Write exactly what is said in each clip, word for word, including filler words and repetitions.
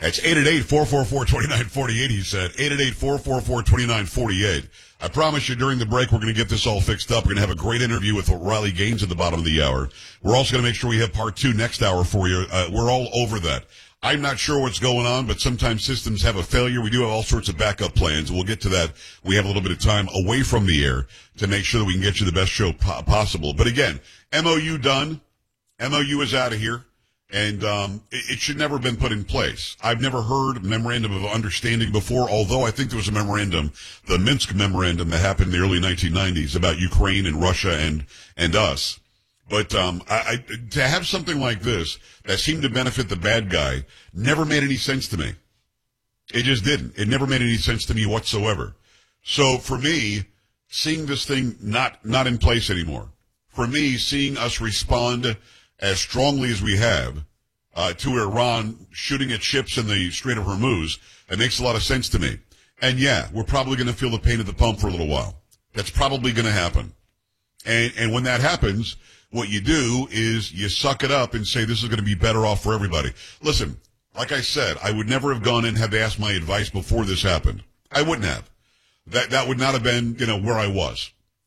That's eight eight eight, four four four, two nine four eight, he said. eight eight eight, four four four, two nine four eight. I promise you during the break we're going to get this all fixed up. We're going to have a great interview with Riley Gaines at the bottom of the hour. We're also going to make sure we have part two next hour for you. Uh, we're all over that. I'm not sure what's going on, but sometimes systems have a failure. We do have all sorts of backup plans. We'll get to that. We have a little bit of time away from the air to make sure that we can get you the best show po- possible. But again, M O U done. M O U is out of here. And um, it, it should never have been put in place. I've never heard a memorandum of understanding before, although I think there was a memorandum, the Minsk memorandum that happened in the early nineteen nineties about Ukraine and Russia and, and us. But um, I, I, to have something like this that seemed to benefit the bad guy never made any sense to me. It just didn't. It never made any sense to me whatsoever. So for me, seeing this thing not not in place anymore, for me, seeing us respond as strongly as we have uh, to Iran shooting at ships in the Strait of Hormuz, it makes a lot of sense to me. And yeah, we're probably going to feel the pain at the pump for a little while. That's probably going to happen. And, and when that happens, what you do is you suck it up and say this is going to be better off for everybody. Listen, like I said, I would never have gone in and had to ask my advice before this happened. I wouldn't have. That that would not have been, you know, where I was.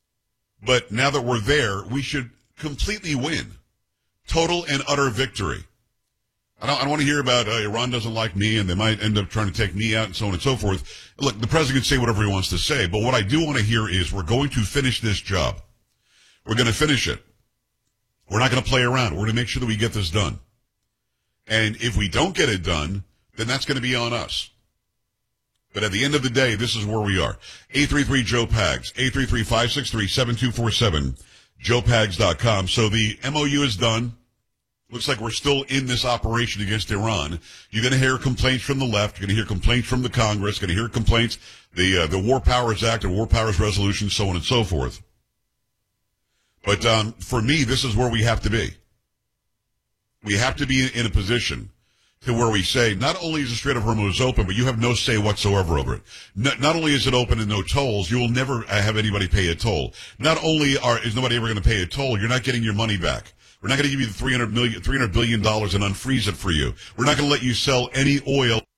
But now that we're there, we should completely win. Total and utter victory. I don't, I don't want to hear about uh, Iran doesn't like me and they might end up trying to take me out and so on and so forth. Look, the president can say whatever he wants to say, but what I do want to hear is we're going to finish this job. We're going to finish it. We're not going to play around. We're going to make sure that we get this done. And if we don't get it done, then that's going to be on us. But at the end of the day, this is where we are. eight three three, Joe Pags, eight three three, five six three, seven two four seven, joe pags dot com. So the M O U is done. Looks like we're still in this operation against Iran. You're going to hear complaints from the left. You're going to hear complaints from the Congress. You're going to hear complaints, the uh, the War Powers Act and War Powers Resolution, so on and so forth. But um, for me, this is where we have to be. We have to be in a position to where we say, not only is the Strait of Hormuz open, but you have no say whatsoever over it. Not, not only is it open and no tolls, you will never have anybody pay a toll. Not only are, is nobody ever going to pay a toll, you're not getting your money back. We're not going to give you the three hundred million, three hundred billion dollars and unfreeze it for you. We're not going to let you sell any oil